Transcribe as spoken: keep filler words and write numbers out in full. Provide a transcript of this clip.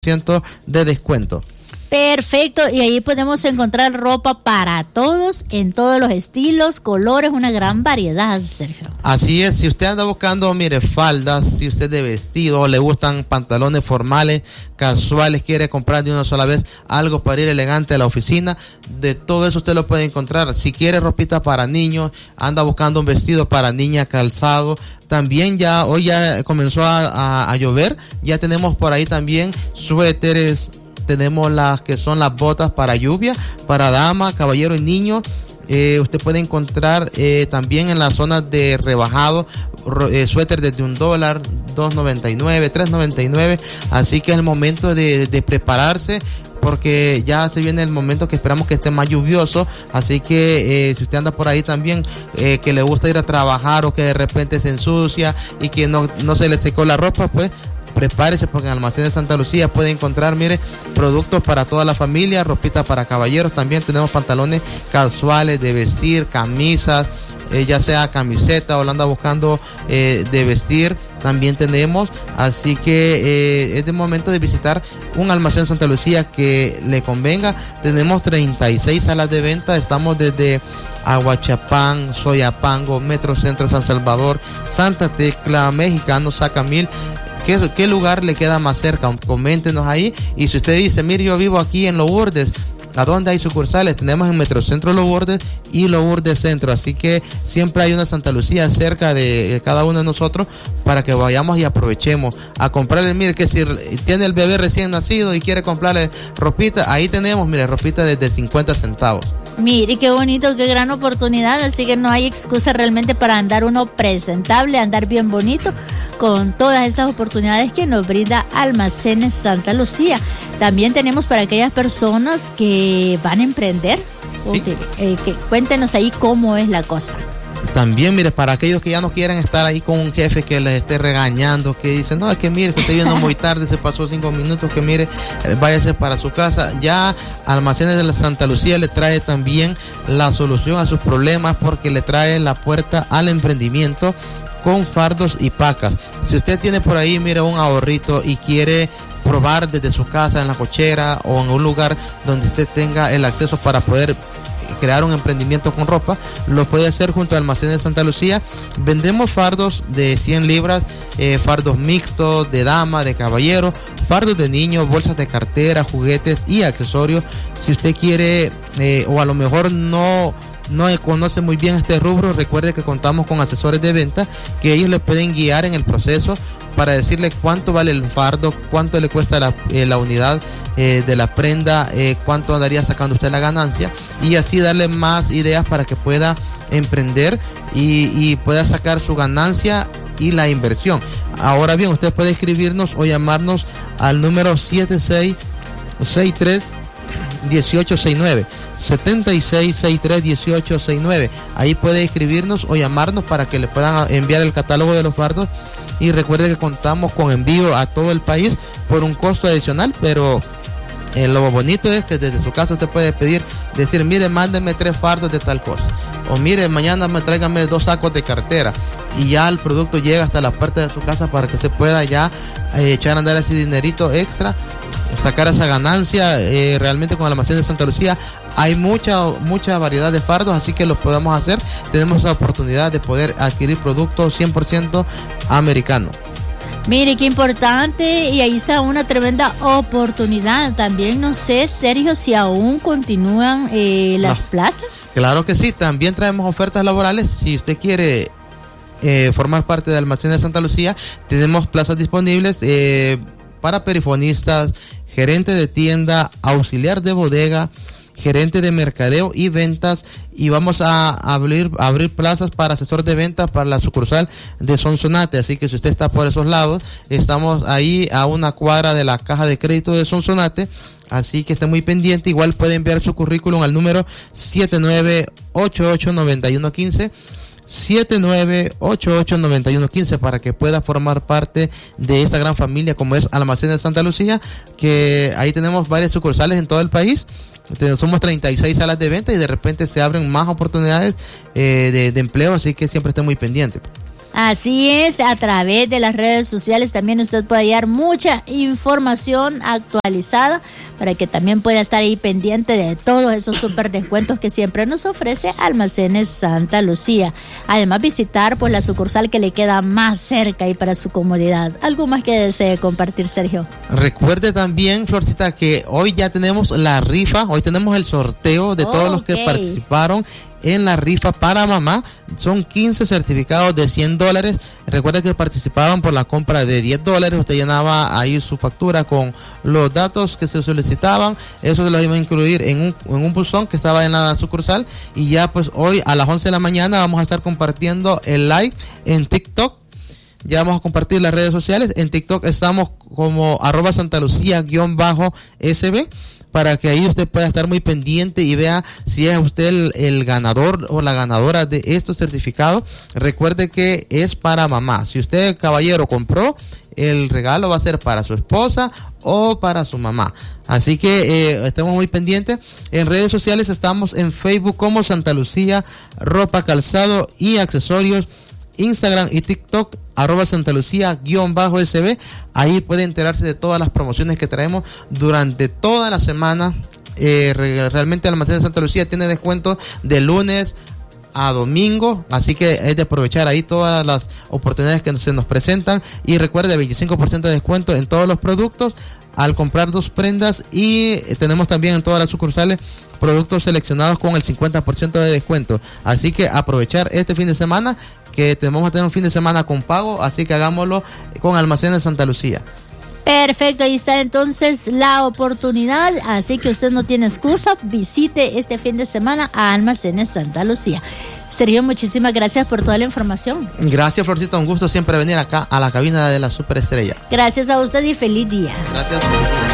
ciento de descuento. Perfecto, y ahí podemos encontrar ropa para todos, en todos los estilos, colores, una gran variedad, Sergio. Así es, si usted anda buscando, mire, faldas, si usted de vestido, le gustan pantalones formales, casuales, quiere comprar de una sola vez algo para ir elegante a la oficina, de todo eso usted lo puede encontrar. Si quiere ropita para niños, anda buscando un vestido para niña, calzado, también ya, hoy ya comenzó a, a, a llover, ya tenemos por ahí también suéteres, tenemos las que son las botas para lluvia, para dama, caballero y niños. Eh, usted puede encontrar eh, también en las zonas de rebajado eh, suéter desde un dólar, dos noventa y nueve, tres noventa y nueve. Así que es el momento de, de prepararse, porque ya se viene el momento que esperamos que esté más lluvioso. Así que eh, si usted anda por ahí también eh, que le gusta ir a trabajar o que de repente se ensucia y que no, no se le secó la ropa, pues prepárese, porque en Almacén de Santa Lucía puede encontrar, mire, productos para toda la familia, ropita para caballeros, también tenemos pantalones casuales de vestir, camisas, eh, ya sea camiseta o la anda buscando eh, de vestir, también tenemos. Así que eh, es de momento de visitar un Almacén Santa Lucía que le convenga. Tenemos treinta y seis salas de venta, estamos desde Aguachapán, Soyapango, Metro Centro San Salvador, Santa Tecla, Mexicano, Sacamil. ¿Qué, ¿Qué lugar le queda más cerca? Coméntenos ahí. Y si usted dice, mire, yo vivo aquí en Lourdes, ¿a dónde hay sucursales? Tenemos en Metrocentro Lourdes y Lourdes Centro. Así que siempre hay una Santa Lucía cerca de cada uno de nosotros para que vayamos y aprovechemos a comprarle. Mire, que si tiene el bebé recién nacido y quiere comprarle ropita, ahí tenemos, mire, ropita desde cincuenta centavos. Mire, qué bonito, qué gran oportunidad. Así que no hay excusa realmente para andar uno presentable, andar bien bonito, con todas estas oportunidades que nos brinda Almacenes Santa Lucía. También tenemos para aquellas personas que van a emprender, sí. que, eh, que cuéntenos ahí cómo es la cosa. También, mire, para aquellos que ya no quieren estar ahí con un jefe que les esté regañando, que dice, no, es que mire, que estoy viendo muy tarde, se pasó cinco minutos, que mire, váyase para su casa. Ya Almacenes de la Santa Lucía le trae también la solución a sus problemas, porque le trae la puerta al emprendimiento con fardos y pacas. Si usted tiene por ahí, mire, un ahorrito y quiere probar desde su casa, en la cochera o en un lugar donde usted tenga el acceso para poder crear un emprendimiento con ropa, lo puede hacer junto a Almacenes de Santa Lucía. Vendemos fardos de cien libras, eh, fardos mixtos, de dama, de caballero, fardos de niños, bolsas de cartera, juguetes y accesorios. Si usted quiere eh, o a lo mejor no no conoce muy bien este rubro, recuerde que contamos con asesores de venta que ellos le pueden guiar en el proceso para decirle cuánto vale el fardo, cuánto le cuesta la, eh, la unidad eh, de la prenda, eh, cuánto andaría sacando usted la ganancia, y así darle más ideas para que pueda emprender y, y pueda sacar su ganancia y la inversión. Ahora bien, usted puede escribirnos o llamarnos al número siete seis seis tres uno ocho seis nueve. setenta y seis sesenta y tres dieciocho sesenta y nueve. Ahí puede escribirnos o llamarnos para que le puedan enviar el catálogo de los fardos. Y recuerde que contamos con envío a todo el país por un costo adicional, pero eh, lo bonito es que desde su casa usted puede pedir, decir, mire, mándeme tres fardos de tal cosa, o mire, mañana me tráigame dos sacos de cartera, y ya el producto llega hasta la puerta de su casa para que usted pueda ya eh, echar a andar ese dinerito extra, sacar esa ganancia. Eh, realmente con Almacén de Santa Lucía hay mucha mucha variedad de fardos, así que lo podemos hacer. Tenemos la oportunidad de poder adquirir productos cien por ciento americanos. Mire, qué importante, y ahí está una tremenda oportunidad. También no sé, Sergio, si aún continúan eh, las no. plazas. Claro que sí, también traemos ofertas laborales. Si usted quiere eh, formar parte de Almacén de Santa Lucía, tenemos plazas disponibles eh, para perifonistas, gerente de tienda, auxiliar de bodega, gerente de mercadeo y ventas, y vamos a abrir abrir plazas para asesor de ventas para la sucursal de Sonsonate. Así que si usted está por esos lados, estamos ahí a una cuadra de la caja de crédito de Sonsonate, así que esté muy pendiente. Igual puede enviar su currículum al número siete nueve ocho ocho nueve uno uno cinco, siete nueve ocho ocho nueve uno uno cinco, para que pueda formar parte de esta gran familia como es Almacén de Santa Lucía, que ahí tenemos varias sucursales en todo el país. Somos treinta y seis salas de venta y de repente se abren más oportunidades eh, de, de empleo, así que siempre esté muy pendiente. Así es, a través de las redes sociales también usted puede hallar mucha información actualizada para que también pueda estar ahí pendiente de todos esos super descuentos que siempre nos ofrece Almacenes Santa Lucía. Además, visitar pues la sucursal que le queda más cerca y para su comodidad. ¿Algo más que desee compartir, Sergio? Recuerde también, Florcita, que hoy ya tenemos la rifa, hoy tenemos el sorteo de Oh, todos los que okay. participaron en la rifa para mamá. Son quince certificados de cien dólares. Recuerda que participaban por la compra de diez dólares. Usted llenaba ahí su factura con los datos que se solicitaban. Eso se lo iba a incluir en un, en un buzón que estaba en la sucursal. Y ya pues hoy a las once de la mañana vamos a estar compartiendo el live en TikTok. Ya vamos a compartir las redes sociales. En TikTok estamos como arroba Santa Lucía guión bajo S B, para que ahí usted pueda estar muy pendiente y vea si es usted el, el ganador o la ganadora de estos certificados. Recuerde que es para mamá. Si usted, caballero, compró, el regalo va a ser para su esposa o para su mamá. Así que eh, estemos muy pendientes. En redes sociales estamos en Facebook como Santa Lucía Ropa, Calzado y Accesorios. Instagram y TikTok arroba Santa Lucía guión bajo S B. Ahí puede enterarse de todas las promociones que traemos durante toda la semana. Eh, re- realmente el Almacén de Santa Lucía tiene descuentos de lunes a domingo, así que es de aprovechar ahí todas las oportunidades que se nos presentan. Y recuerde, veinticinco por ciento de descuento en todos los productos al comprar dos prendas, y eh, tenemos también en todas las sucursales productos seleccionados con el cincuenta por ciento de descuento. Así que aprovechar este fin de semana, que tenemos a tener un fin de semana con pago, así que hagámoslo con Almacenes de Santa Lucía. Perfecto, ahí está entonces la oportunidad, así que usted no tiene excusa, visite este fin de semana a Almacenes Santa Lucía. Sergio, muchísimas gracias por toda la información. Gracias, Florcita, un gusto siempre venir acá a la cabina de la Superestrella. Gracias a usted y feliz día. Gracias.